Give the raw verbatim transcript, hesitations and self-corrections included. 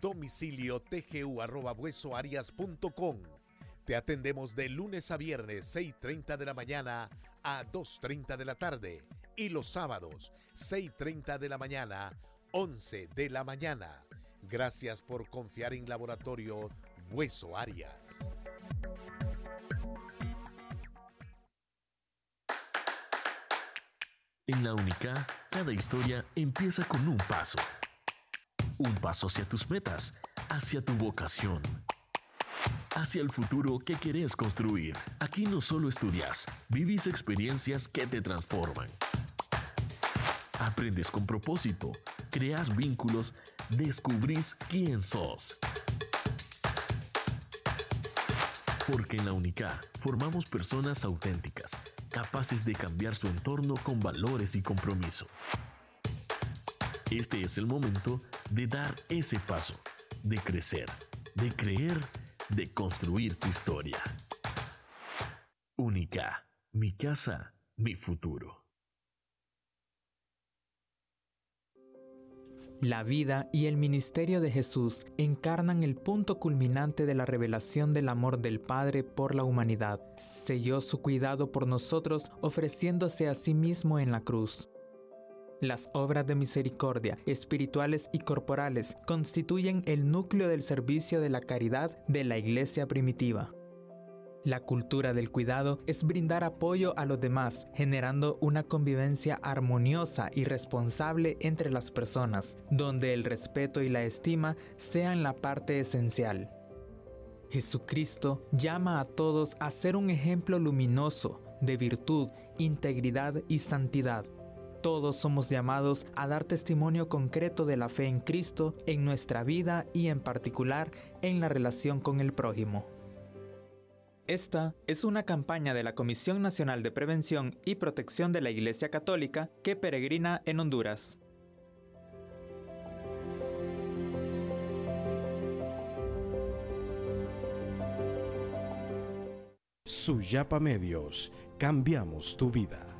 Domicilio tgu arroba buesoarias punto com. Te atendemos de lunes a viernes, seis y treinta de la mañana a dos y treinta de la tarde. Y los sábados, seis y treinta de la mañana, once de la mañana. Gracias por confiar en Laboratorio Hueso Arias. En la UNICA, cada historia empieza con un paso. Un paso hacia tus metas, hacia tu vocación, hacia el futuro que querés construir. Aquí no solo estudias, vivís experiencias que te transforman. Aprendes con propósito, creas vínculos, descubrís quién sos. Porque en la UNICA formamos personas auténticas, capaces de cambiar su entorno con valores y compromiso. Este es el momento de dar ese paso, de crecer, de creer, de construir tu historia. UNICA, mi casa, mi futuro. La vida y el ministerio de Jesús encarnan el punto culminante de la revelación del amor del Padre por la humanidad. Selló su cuidado por nosotros ofreciéndose a sí mismo en la cruz. Las obras de misericordia, espirituales y corporales, constituyen el núcleo del servicio de la caridad de la Iglesia primitiva. La cultura del cuidado es brindar apoyo a los demás, generando una convivencia armoniosa y responsable entre las personas, donde el respeto y la estima sean la parte esencial. Jesucristo llama a todos a ser un ejemplo luminoso de virtud, integridad y santidad. Todos somos llamados a dar testimonio concreto de la fe en Cristo en nuestra vida y en particular en la relación con el prójimo. Esta es una campaña de la Comisión Nacional de Prevención y Protección de la Iglesia Católica que peregrina en Honduras. Suyapa Medios, cambiamos tu vida.